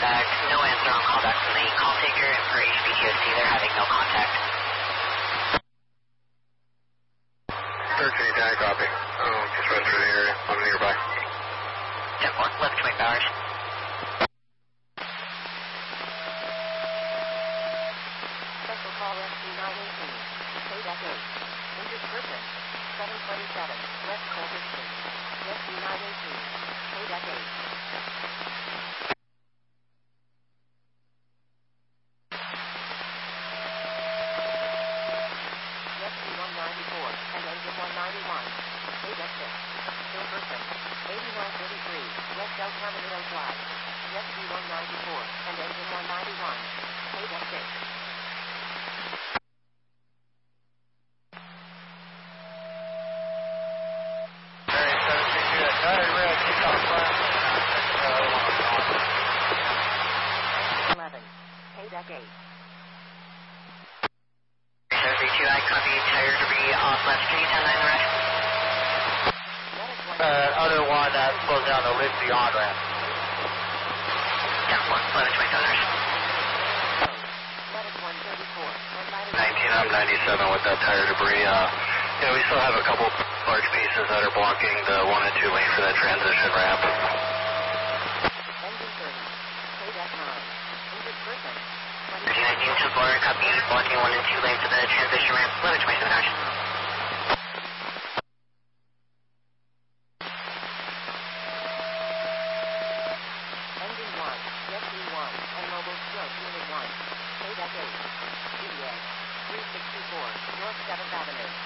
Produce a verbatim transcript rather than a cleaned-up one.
contact. No answer on callback from the call taker, and for H P T O C, they're having no contact. thirteen ten, copy. Um, just run through the area. I'm nearby. ten four, eleven twenty-five hours. Special call rescue nine eighteen. Kodak eight. Injured person. seven twenty-seven, West Culver Street. Rescue nine eighteen. Kodak eight. Rescue one ninety-four and engine one ninety-one. Kodak six. Still person. eighty-nine thirty-three, West El Camino Drive. Rescue one ninety-four and engine one ninety-one. Kodak six. eleven. Kodak eight. seven three two, I copy tire debris off left street, ten nine the rest. Uh, other one that goes down the Lindsay on-ramp. ten four, eleven twenty-seven hours. nineteen, I'm ninety-seven with that tire debris. Uh, you know, we still have a couple large pieces that are blocking the one and two lane for that transition ramp. Engine thirty. Kodak nine. Injured person. thirteen nineteen, ten four, copy blocking one and two lane for the transition ramp, eleven twenty-seven hours. Engine one. Rescue one and mobile stroke unit one. Kodak eight. D D A. three sixty-four, North seventh Avenue.